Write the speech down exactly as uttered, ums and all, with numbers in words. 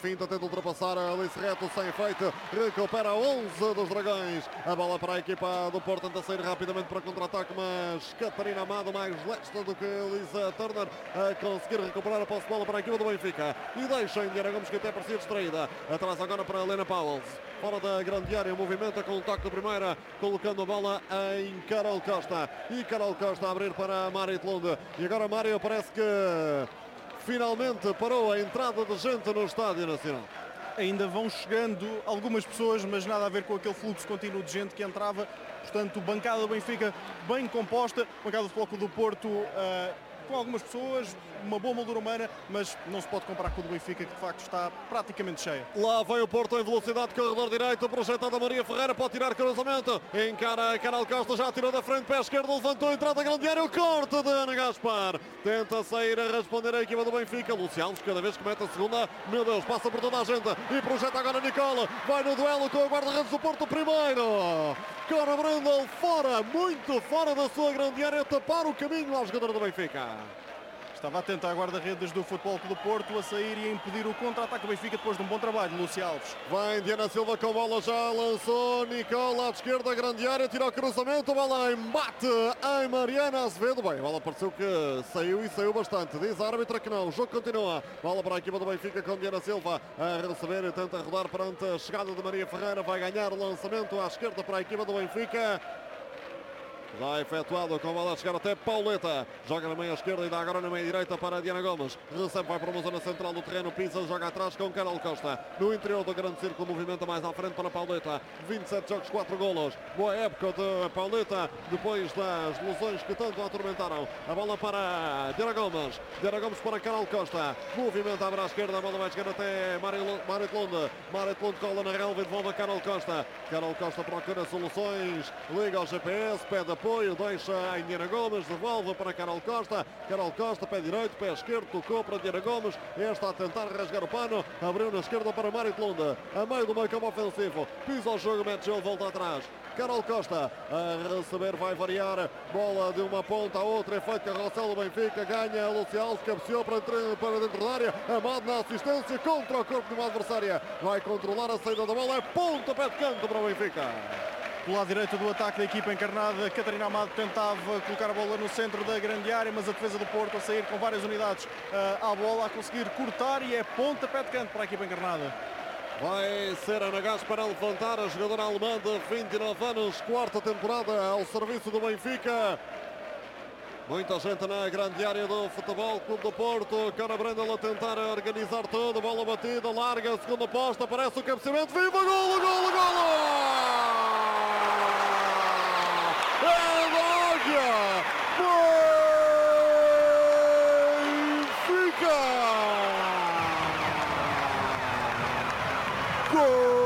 finta, tenta ultrapassar Alice Reto sem efeito, recupera onze dos Dragões. A bola para a equipa do Porto, tenta sair rapidamente para contra-ataque, mas Catarina Amado mais lesta do que Elisa Turner a conseguir recuperar a posse de bola para a equipa do Benfica e deixa Indiana Gomes, que até parecia distraída, atrás agora para Helena Powells, fora da grande área, movimenta com o toque de primeira, colocando a bola em Carol Costa e Carol Costa a abrir para Marit Lund. E agora Mário parece que finalmente parou a entrada de gente no Estádio Nacional. Ainda vão chegando algumas pessoas, mas nada a ver com aquele fluxo contínuo de gente que entrava. Portanto, bancada do Benfica bem composta, bancada do Futebol Clube do Porto uh, com algumas pessoas, uma boa moldura humana, mas não se pode comparar com o do Benfica, que de facto está praticamente cheia. Lá vem o Porto em velocidade, corredor direito, projetada Maria Ferreira, pode tirar cruzamento, encara a Carol Costa, já tirou da frente, pé esquerdo, levantou a entrada grande área, o corte de Ana Gaspar, tenta sair a responder a equipa do Benfica. Luci Alves, cada vez que mete a segunda, meu Deus, passa por toda a gente e projeta agora Nicola, vai no duelo com o guarda-redes do Porto primeiro. Cora Brandel fora, muito fora da sua grande área, a tapar o caminho ao jogador do Benfica. Estava atento à guarda-redes do Futebol Clube do Porto a sair e a impedir o contra-ataque do Benfica depois de um bom trabalho, Luci Alves. Vem Diana Silva com a bola, já lançou Nicola à esquerda, grande área, tira o cruzamento, bola embate em Mariana Azevedo. Bem, a bola pareceu que saiu e saiu bastante, diz a árbitra que não, o jogo continua. Bola para a equipa do Benfica com Diana Silva a receber e tenta rodar perante a chegada de Maria Ferreira, vai ganhar o lançamento à esquerda para a equipa do Benfica. Já efetuado com a bola a chegar até Pauleta. Joga na meia esquerda e dá agora na meia direita para a Diana Gomes. Recebe, vai para uma zona central do terreno. Pisa, joga atrás com Carol Costa. No interior do grande círculo, movimenta mais à frente para Pauleta. vinte e sete jogos, quatro golos. Boa época de Pauleta depois das lesões que tanto a atormentaram. A bola para Diana Gomes. Diana Gomes para Carol Costa. Movimenta para a esquerda. A bola vai chegar até Marit Lund. Marit Lund cola na relva e devolve a Carol Costa. Carol Costa procura soluções. Liga ao G P S, pede apoio, deixa a Indiana Gomes, devolve para Carol Costa. Carol Costa, pé direito, pé esquerdo, tocou para Indiana Gomes. Esta a tentar rasgar o pano, abriu na esquerda para Marit Lund, a meio do meio campo ofensivo. Pisa o jogo, mete o volta atrás. Carol Costa a receber, vai variar, bola de uma ponta a outra, é feito carrossel do Benfica, ganha Luci Alves, cabeceou para, para dentro da área, Amado na assistência contra o corpo de uma adversária, vai controlar a saída da bola, é pontapé de canto para o Benfica. Do lado direito do ataque da equipa encarnada, Catarina Amado tentava colocar a bola no centro da grande área, mas a defesa do Porto a sair com várias unidades uh, à bola, a conseguir cortar, e é pontapé de canto para a equipa encarnada. Vai ser Ana Gaspar a levantar, a jogadora alemã de vinte e nove anos, quarta temporada ao serviço do Benfica. Muita gente na grande área do Futebol Clube do Porto. Cora Brandel a tentar organizar tudo. Bola batida, larga, segunda posta, aparece o cabeceamento. Viva, golo, golo, golo! É Nádia! Benfica! Gol!